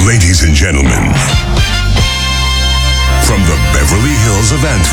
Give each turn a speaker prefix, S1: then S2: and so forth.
S1: Ladies and gentlemen, from the Beverly Hills of Antwerp,